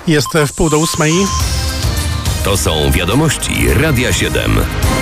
Jest 7:30. To są wiadomości Radia 7.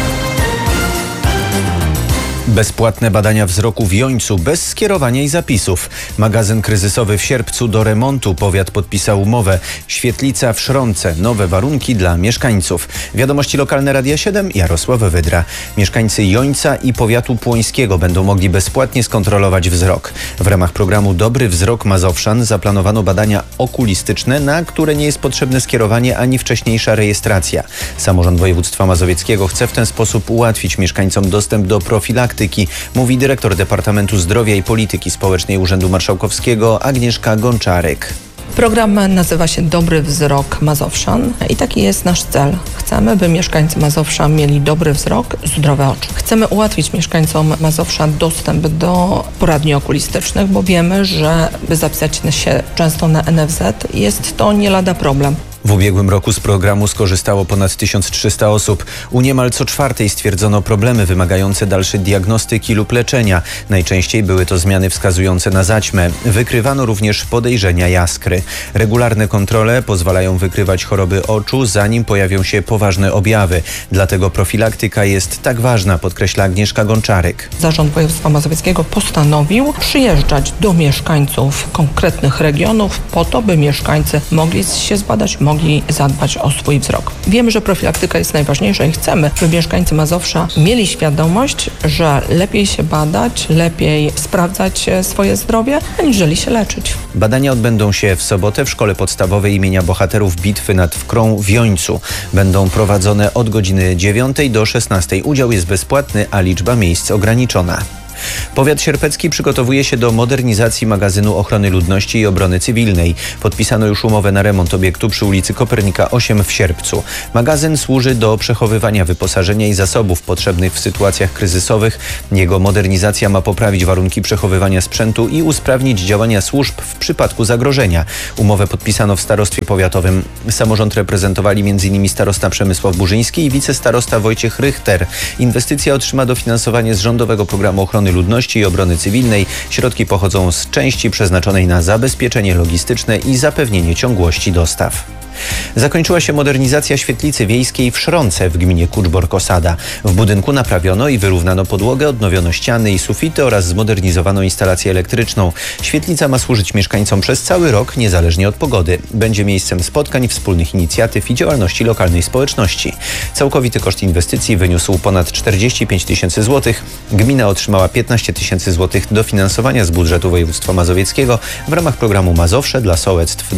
Bezpłatne badania wzroku w Jońcu bez skierowania i zapisów. Magazyn kryzysowy w Sierpcu do remontu. Powiat podpisał umowę. Świetlica w Szronce. Nowe warunki dla mieszkańców. Wiadomości lokalne Radia 7. Jarosław Wydra. Mieszkańcy Jońca i powiatu płońskiego będą mogli bezpłatnie skontrolować wzrok. W ramach programu Dobry Wzrok Mazowszan zaplanowano badania okulistyczne, na które nie jest potrzebne skierowanie ani wcześniejsza rejestracja. Samorząd województwa mazowieckiego chce w ten sposób ułatwić mieszkańcom dostęp do profilaktyki, mówi dyrektor Departamentu Zdrowia i Polityki Społecznej Urzędu Marszałkowskiego Agnieszka Gonczarek. Program nazywa się Dobry Wzrok Mazowszan i taki jest nasz cel. Chcemy, by mieszkańcy Mazowsza mieli dobry wzrok, zdrowe oczy. Chcemy ułatwić mieszkańcom Mazowsza dostęp do poradni okulistycznych, bo wiemy, że by zapisać się często na NFZ jest to nie lada problem. W ubiegłym roku z programu skorzystało ponad 1300 osób. U niemal co czwartej stwierdzono problemy wymagające dalszej diagnostyki lub leczenia. Najczęściej były to zmiany wskazujące na zaćmę. Wykrywano również podejrzenia jaskry. Regularne kontrole pozwalają wykrywać choroby oczu, zanim pojawią się poważne objawy. Dlatego profilaktyka jest tak ważna, podkreśla Agnieszka Gonczarek. Zarząd Województwa Mazowieckiego postanowił przyjeżdżać do mieszkańców konkretnych regionów po to, by mieszkańcy mogli się zbadać, mogli zadbać o swój wzrok. Wiemy, że profilaktyka jest najważniejsza i chcemy, by mieszkańcy Mazowsza mieli świadomość, że lepiej się badać, lepiej sprawdzać swoje zdrowie, aniżeli się leczyć. Badania odbędą się w sobotę w Szkole Podstawowej imienia Bohaterów Bitwy nad Wkrą w Jońcu. Będą prowadzone od godziny 9 do 16. Udział jest bezpłatny, a liczba miejsc ograniczona. Powiat sierpecki przygotowuje się do modernizacji magazynu ochrony ludności i obrony cywilnej. Podpisano już umowę na remont obiektu przy ulicy Kopernika 8 w Sierpcu. Magazyn służy do przechowywania wyposażenia i zasobów potrzebnych w sytuacjach kryzysowych. Jego modernizacja ma poprawić warunki przechowywania sprzętu i usprawnić działania służb w przypadku zagrożenia. Umowę podpisano w starostwie powiatowym. Samorząd reprezentowali m.in. starosta Przemysław Burzyński i wicestarosta Wojciech Rychter. Inwestycja otrzyma dofinansowanie z Rządowego Programu Ochrony Ludności i Obrony Cywilnej. Środki pochodzą z części przeznaczonej na zabezpieczenie logistyczne i zapewnienie ciągłości dostaw. Zakończyła się modernizacja świetlicy wiejskiej w Szronce w gminie Kuczbork-Osada. W budynku naprawiono i wyrównano podłogę, odnowiono ściany i sufity oraz zmodernizowano instalację elektryczną. Świetlica ma służyć mieszkańcom przez cały rok, niezależnie od pogody. Będzie miejscem spotkań, wspólnych inicjatyw i działalności lokalnej społeczności. Całkowity koszt inwestycji wyniósł ponad 45 tysięcy złotych. Gmina otrzymała 15 tysięcy złotych dofinansowania z budżetu województwa mazowieckiego w ramach programu Mazowsze dla sołectw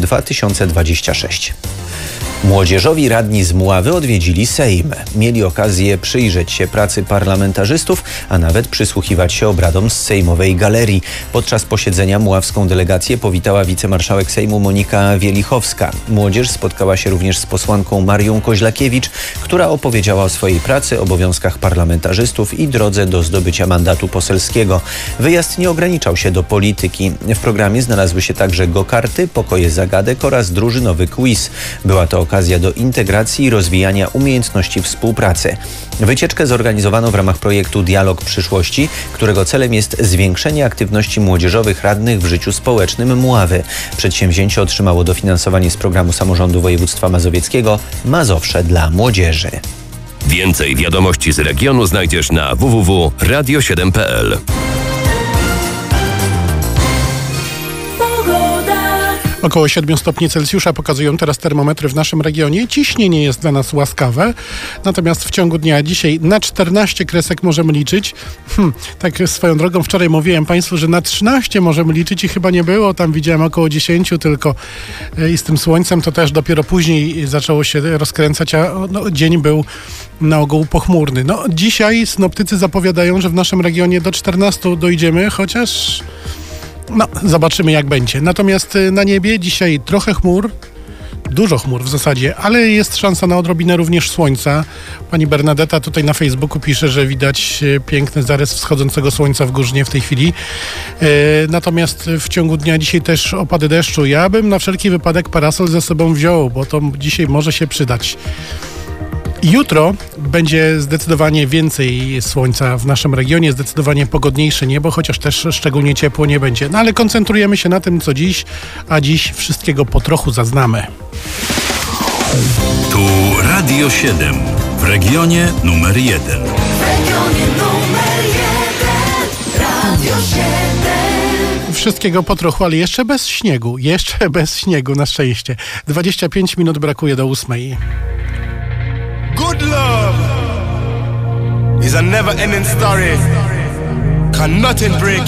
2026. Młodzieżowi radni z Mławy odwiedzili Sejm. Mieli okazję przyjrzeć się pracy parlamentarzystów, a nawet przysłuchiwać się obradom z sejmowej galerii. Podczas posiedzenia mławską delegację powitała wicemarszałek Sejmu Monika Wielichowska. Młodzież spotkała się również z posłanką Marią Koźlakiewicz, która opowiedziała o swojej pracy, obowiązkach parlamentarzystów i drodze do zdobycia mandatu poselskiego. Wyjazd nie ograniczał się do polityki. W programie znalazły się także go-karty, pokoje zagadek oraz drużynowy quiz. Była to okazja do integracji i rozwijania umiejętności współpracy. Wycieczkę zorganizowano w ramach projektu Dialog Przyszłości, którego celem jest zwiększenie aktywności młodzieżowych radnych w życiu społecznym Mławy. Przedsięwzięcie otrzymało dofinansowanie z programu Samorządu Województwa Mazowieckiego Mazowsze dla młodzieży. Więcej wiadomości z regionu znajdziesz na www.radio7.pl. Około 7 stopni Celsjusza pokazują teraz termometry w naszym regionie. Ciśnienie jest dla nas łaskawe. Natomiast w ciągu dnia dzisiaj na 14 kresek możemy liczyć. Tak swoją drogą wczoraj mówiłem Państwu, że na 13 możemy liczyć i chyba nie było. Tam widziałem około 10 tylko. I z tym słońcem to też dopiero później zaczęło się rozkręcać, a dzień był na ogół pochmurny. Dzisiaj synoptycy zapowiadają, że w naszym regionie do 14 dojdziemy, chociaż... zobaczymy jak będzie. Natomiast na niebie dzisiaj trochę chmur, dużo chmur w zasadzie, ale jest szansa na odrobinę również słońca. Pani Bernadetta tutaj na Facebooku pisze, że widać piękny zarys wschodzącego słońca w Górznie w tej chwili. Natomiast w ciągu dnia dzisiaj też opady deszczu. Ja bym na wszelki wypadek parasol ze sobą wziął, bo to dzisiaj może się przydać. Jutro będzie zdecydowanie więcej słońca w naszym regionie, zdecydowanie pogodniejsze niebo, chociaż też szczególnie ciepło nie będzie. Ale koncentrujemy się na tym, co dziś, a dziś wszystkiego po trochu zaznamy. Tu Radio 7 w regionie numer 1. W regionie numer 1 Radio 7. Wszystkiego po trochu, ale jeszcze bez śniegu na szczęście. 25 minut brakuje do 8. Good love is a never-ending story. Can nothing break